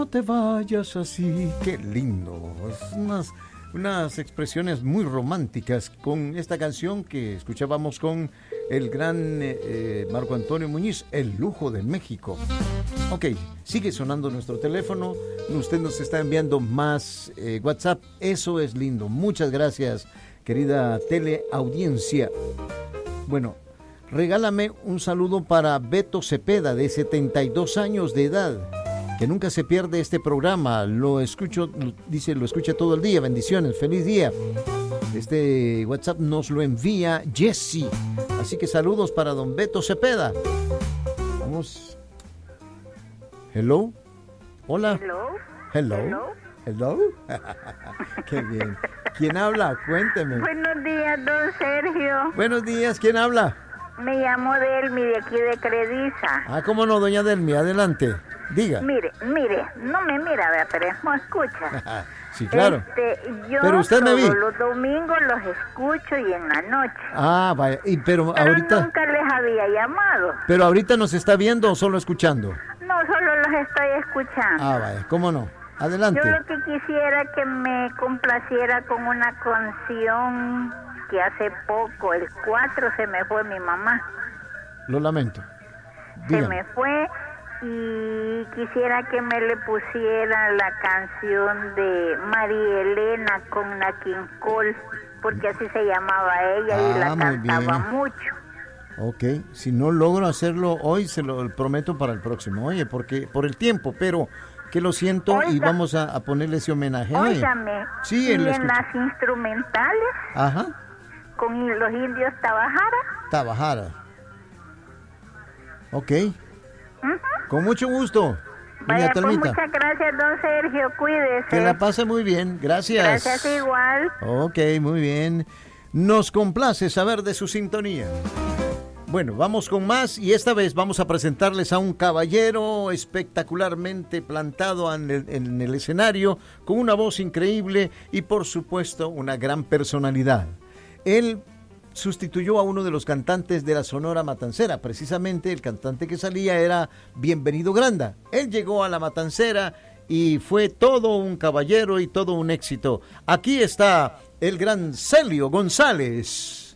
No te vayas así, qué lindo. Es unas expresiones muy románticas con esta canción que escuchábamos con el gran Marco Antonio Muñiz, El Lujo de México. Ok, sigue sonando nuestro teléfono. Usted nos está enviando más WhatsApp. Eso es lindo. Muchas gracias, querida teleaudiencia. Bueno, regálame un saludo para Beto Cepeda, de 72 años de edad, que nunca se pierde este programa. Lo escucho, dice, lo escucha todo el día. Bendiciones, feliz día. Este WhatsApp nos lo envía Jesse. Así que saludos para don Beto Cepeda. Vamos. Hello. Hola. Hello. Hello. Hello. Qué bien. ¿Quién habla? Cuénteme. Buenos días, don Sergio. Buenos días. ¿Quién habla? Me llamo Delmi, de aquí de Crediza. Ah, cómo no, doña Delmi. Adelante. Diga. Mire, no me mira, ¿verdad? Pero no escucha. Sí, claro. Yo pero usted me vi. Los domingos los escucho y en la noche. Ah, vaya. Pero ahorita. Nunca les había llamado. Pero ahorita nos está viendo o solo escuchando. No, solo los estoy escuchando. Ah, vaya. ¿Cómo no? Adelante. Yo lo que quisiera que me complaciera con una canción que hace poco, el 4, se me fue mi mamá. Lo lamento. Dígame. Se me fue. Y quisiera que me le pusiera la canción de María Elena con Nat King Cole, porque así se llamaba ella y la cantaba mucho. Ok, si no logro hacerlo hoy, se lo prometo para el próximo. Oye, porque por el tiempo, pero que lo siento. Oiga, y vamos a ponerle ese homenaje. Óigame, sí, y en las instrumentales, ajá, con los indios Tabajara. Ok. Con mucho gusto. Vaya, pues muchas gracias, don Sergio, cuídese. Que la pase muy bien, gracias. Gracias igual. Ok, muy bien. Nos complace saber de su sintonía. Bueno, vamos con más y esta vez vamos a presentarles a un caballero espectacularmente plantado en el escenario, con una voz increíble y por supuesto una gran personalidad. Él sustituyó a uno de los cantantes de la Sonora Matancera. Precisamente el cantante que salía era Bienvenido Granda. Él llegó a la Matancera y fue todo un caballero y todo un éxito. Aquí está el gran Celio González.